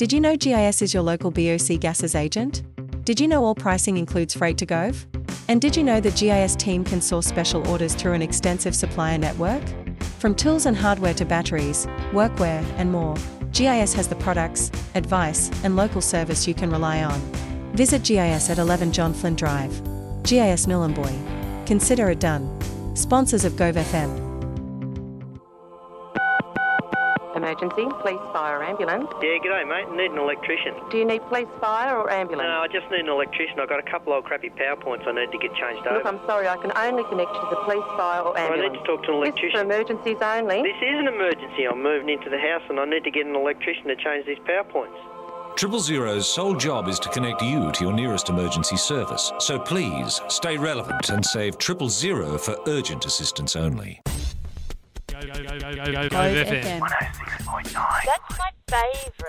Did you know GIS is your local BOC Gases agent? Did you know all pricing includes freight to Gove? And did you know the GIS team can source special orders through an extensive supplier network? From tools and hardware to batteries, workwear, and more, GIS has the products, advice, and local service you can rely on. Visit GIS at 11 John Flynn Drive. GIS Nhulunbuy. Consider it done. Sponsors of Gove FM. Emergency, police, fire, ambulance. Yeah, g'day mate, need an electrician. Do you need police, fire or ambulance? No, I just need an electrician. I've got a couple old crappy power points I need to get changed over. Look, I'm sorry, I can only connect you to the police, fire or ambulance. I need to talk to an electrician. This is for emergencies only. This is an emergency. I'm moving into the house and I need to get an electrician to change these power points. 000's sole job is to connect you to your nearest emergency service. So please, stay relevant and save 000 for urgent assistance only. Go FM. 106.9. That's my favourite.